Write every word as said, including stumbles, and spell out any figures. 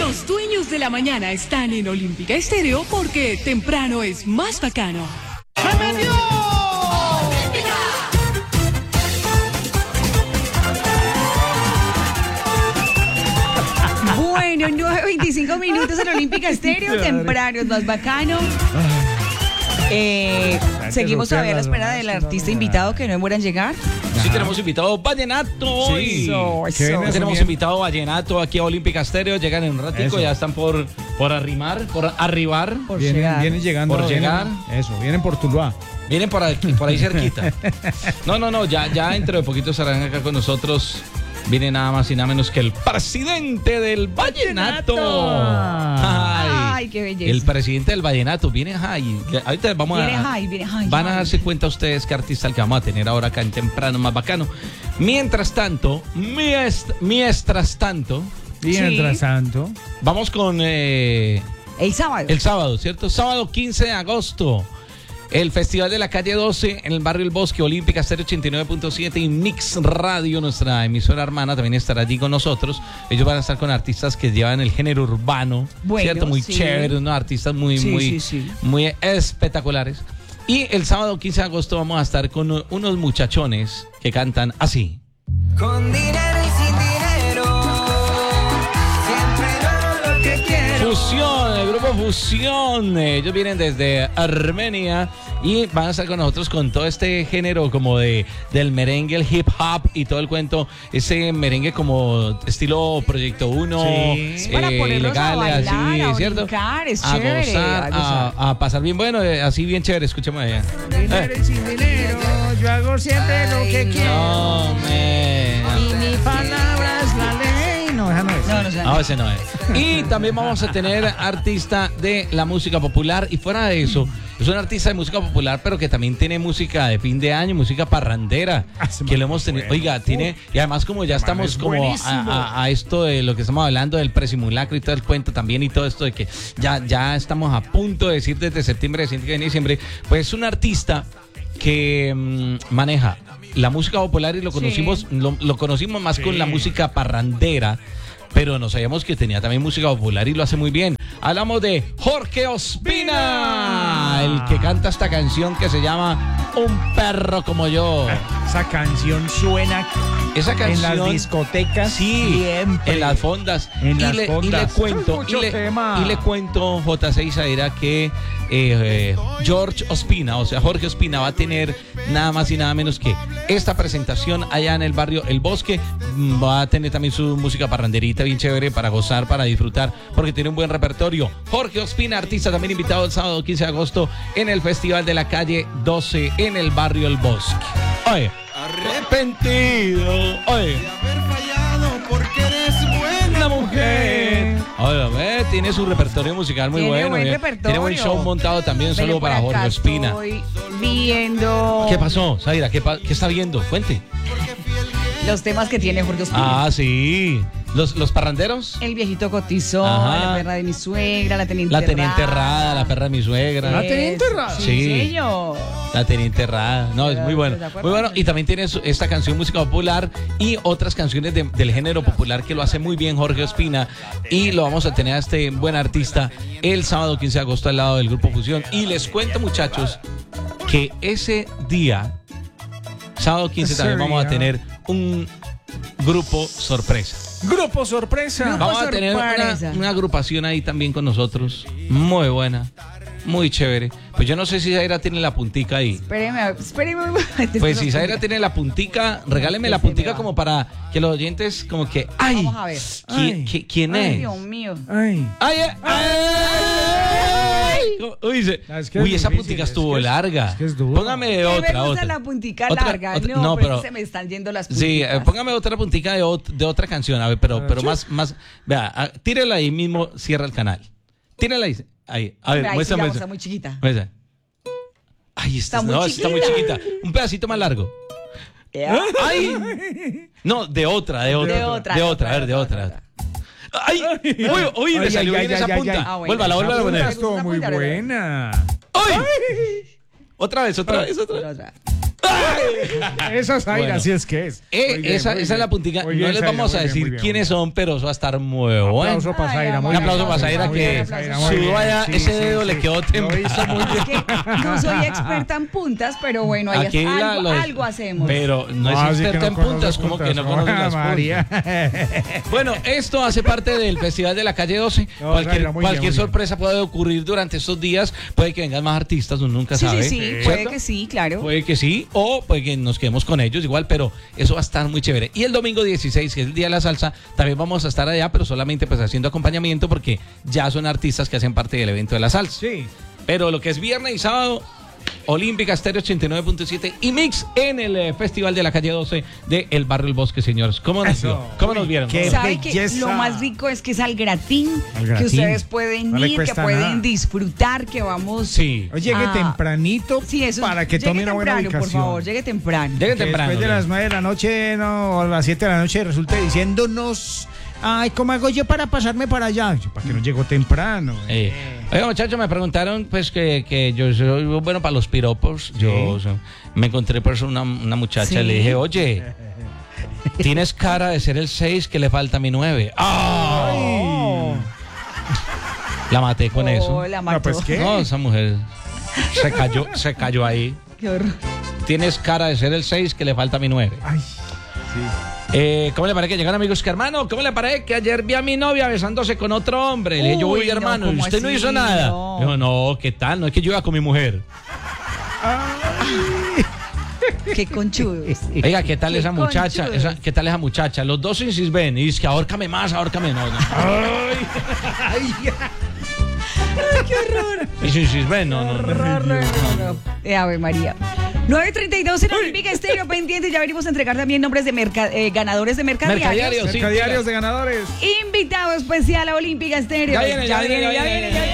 Los dueños de la mañana están en Olímpica Estéreo porque temprano es más bacano. ¡Se metió! Bueno, nueve veinticinco minutos en Olímpica Estéreo, temprano es más bacano. Eh, seguimos todavía a la espera del artista invitado que no demoran en llegar. Sí, tenemos invitado vallenato hoy. Sí, eso, eso. Hoy tenemos invitado vallenato aquí a Olímpica Estéreo. Llegan en un ratico, Eso. ya están por, por arrimar, por arribar. Por Vienen, llegar. vienen llegando. Por vienen- llegar. Eso, vienen por Tuluá. Vienen por aquí, por ahí cerquita. No, no, no, ya, ya dentro de poquito estarán acá con nosotros. Viene nada más y nada menos que el presidente del vallenato. Ay, Ay, qué belleza. El presidente del vallenato viene ay, ahorita vamos Viene a high, viene high. van a high. darse cuenta ustedes qué artista el que vamos a tener ahora acá en temprano más bacano. Mientras tanto, miest- mientras tanto, Mientras tanto. vamos con eh, El sábado. el sábado, ¿cierto? Sábado quince de agosto. El Festival de la Calle doce en el barrio El Bosque, Olímpica Estéreo ochenta y nueve punto siete y Mix Radio, nuestra emisora hermana, también estará allí con nosotros. Ellos van a estar con artistas que llevan el género urbano, Bueno, ¿cierto? Muy sí. chéveres, unos artistas muy, Sí, muy, sí, sí. muy espectaculares. Y el sábado quince de agosto vamos a estar con unos muchachones que cantan así. Con dinero y sin dinero, siempre logro lo que quiero. Fusión, el grupo Fusión. eh, Ellos vienen desde Armenia y van a estar con nosotros con todo este género como de del merengue, el hip hop y todo el cuento. Ese merengue como estilo Proyecto Uno, Sí. Para ponerlos a bailar, a ¿cierto? brincar, es a chévere, gozar, a gozar. a, a pasar bien. Bueno, eh, así bien chévere. Escuchemos allá. Dinero y sin dinero, yo hago siempre lo que quiero. No, me... Y mi palabra es la ley. No, esa no es. No, no sé. No, ese no es. Y también vamos a tener artista de la música popular. Y fuera de eso, es un artista de música popular, pero que también tiene música de fin de año, música parrandera. Ah, ese Que man lo hemos es tenido. bueno. Oiga, tiene. Y además, como ya man estamos es como buenísimo. a, a- a esto de lo que estamos hablando del presimulacro y todo el cuento también, y todo esto de que ya, ya estamos a punto de decir desde septiembre, de diciembre, pues es un artista que mm, maneja la música popular y lo Sí. conocimos, lo, lo conocimos más con la música parrandera, pero no sabíamos que tenía también música popular y lo hace muy bien. Hablamos de Jorge Ospina, el que canta esta canción que se llama Un perro como yo. Esa canción suena Esa en canción las discotecas sí, siempre. en las fondas. En y, las le, y le fondas. cuento, Mucho y le, tema. y le cuento, J C Isaíra, que eh, eh, George Ospina, o sea, Jorge Ospina va a tener nada más y nada menos que esta presentación allá en el barrio El Bosque. Mm, Va a tener también su música parranderita bien chévere para gozar, para disfrutar, porque tiene un buen repertorio. Jorge Ospina, artista también invitado el sábado quince de agosto en el Festival de la Calle doce en el barrio El Bosque. Oye, arrepentido. Oye. Haber fallado porque eres buena Una mujer. Oye, ve, tiene su repertorio musical muy Tiene bueno. buen bien. repertorio. Tiene buen show montado también, Pero solo por para acá Jorge Ospina. Estoy viendo ¿Qué pasó, Zaira? ¿Qué, pa- qué está viendo? Cuente. los temas que tiene Jorge Ospina. Ah, sí. ¿Los, los parranderos? El viejito cotizó, Ajá. la perra de mi suegra, la teniente La teniente errada. errada, la perra de mi suegra. ¿La teniente errada? Sí, Sí. señor. La teniente errada. No, es muy bueno. ¿De acuerdo? Muy bueno. Y también tiene su- esta canción música popular y otras canciones de- del género popular que lo hace muy bien Jorge Ospina. Y lo vamos a tener a este buen artista el sábado quince de agosto al lado del Grupo Fusión. Y les cuento, muchachos, que ese día, sábado quince, Ese también vamos a día. tener un grupo sorpresa. Grupo sorpresa. Grupo Vamos a tener sorpresa. una, una agrupación ahí también con nosotros. Muy buena, muy chévere. Pues yo no sé si Zaira tiene la puntica ahí. Espéreme, espéreme. Pues si Zaira tiene la puntica, regáleme la puntica como para que los oyentes como que, ay, Vamos a ver. ¿qui- Ay. qui- ¿quién Ay, es? Dios mío. Ay. Ay, ay, ay. Uy, se- No, es que es uy, esa difícil, puntica es estuvo que es- larga. es que es duro. Póngame de Que otra, me gusta otra. la puntica Otra- larga. otra- no, no, pero pero- se me están yendo las Sí, eh, punticas. póngame otra puntica de, ot- de otra canción, a ver, pero, pero más, más, vea, ah, tírela ahí mismo, cierra el canal. Tírela ahí, ahí, a ver, Ay, sí, muéstrame ya, esa. está muy chiquita. Muestra. Ay, esta, Está muy no, esta está muy chiquita. Un pedacito más largo. Ya. Ay, no, de otra, de otra, De otra, de de otra, a ver, de otra. Ay, uy, uy, me Ay, salió ay, bien ay, esa ay, punta. ay. Ah, bueno. Vuélvala, vuélvala a Esa poner. estuvo muy buena. ¡Ay! Otra vez, otra vez, otra vez. Otra. Esa es Aira, Bueno. así es que es. Eh, Muy bien, esa, muy esa es la bien. puntica. Muy No bien, les Zaira, vamos a muy bien, decir muy bien. quiénes son, pero eso va a estar muy bueno. Aplauso para Zaira, muy Un bien. aplauso para Zaira Muy que bien, Zaira, muy sudó bien. allá, Sí, ese sí, dedo sí. le quedó Lo temblando. hizo muy bien. Es que no soy experta en puntas, pero bueno, ahí Aquí es- la- algo, los- algo hacemos. Pero no es Ah, sí que experta no en conoce puntas, como que no puntas. conoce Ah, las María. puntas. Bueno, esto hace parte del Festival de la Calle doce. No, cualquier Zaira, muy bien, cualquier muy bien. sorpresa puede ocurrir durante estos días. Puede que vengan más artistas, uno nunca Sí, sabe. sí, sí, ¿cierto? puede que sí, claro. Puede que sí, o puede que nos quedemos con ellos igual, pero eso va a estar muy chévere. Y el domingo dieciséis, que es el Día de la Salsa, también vamos a estar allá, pero solamente pues haciendo acompañamiento porque ya son artistas que hacen parte del evento de la salsa. Sí. Pero lo que es viernes y sábado, Olímpica Estéreo ochenta y nueve punto siete y Mix en el eh, Festival de la Calle doce de El Barrio El Bosque, señores. ¿Cómo nos, Eso. vio? ¿Cómo Uy, nos vieron? qué ¿Sabe que belleza. lo más rico es que es al gratín, Al que gratín. ustedes pueden No le ir, que cuesta pueden nada. disfrutar, que vamos... Sí. Oye, llegue Ah. tempranito Sí, eso es- para que llegue tome una buena temprano, ubicación. por favor, llegue temprano. Llegue Que temprano. después de Leo. las nueve de la noche no, o a las siete de la noche resulte diciéndonos, ay, ¿cómo hago yo para pasarme para allá? Yo, ¿para qué no llego temprano? Eh, Oiga, muchachos, me preguntaron pues que, que yo soy bueno para los piropos. Yo so- me encontré por eso una, una muchacha Sí. y le dije, oye, tienes cara de ser el seis que le falta a mi nueve. ¡Ah! La maté con Oh, eso. la mató. No, pues, ¿qué? No, esa mujer se cayó, se cayó ahí. Qué horror. Tienes cara de ser el seis que le falta a mi nueve. Ay, sí. Eh, ¿Cómo le parece que llegaron amigos que hermano? ¿Cómo le parece que ayer vi a mi novia besándose con otro hombre? Le dije yo, Uy, uy, no, hermano, ¿cómo usted no así? hizo nada. No. Dijo, no, ¿qué tal? No es que yo iba con mi mujer. Qué conchudos. Oiga, ¿qué tal Qué esa muchacha? conchudos. Esa- ¿Qué tal esa muchacha? Los dos sin ven y dice que ahórcame más, ahórcame no. no. Qué horror. Y sin ven, no, no, no. Horror, no, no, no. Eh, Ave María. nueve treinta y dos en Olímpica Estéreo pendiente. Ya venimos a entregar también nombres de merca- eh, ganadores de mercadiarios. Mercadiarios, sí. Mercadiarios de ganadores. Invitado especial a Olímpica Estéreo. Ya viene, ya viene, ya viene, ya viene.